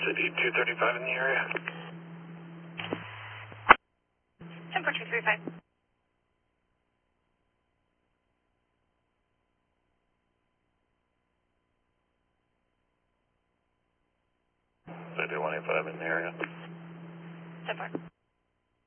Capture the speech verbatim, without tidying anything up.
City two thirty-five in the area. ten four two three five. City one eight five in the area. ten four.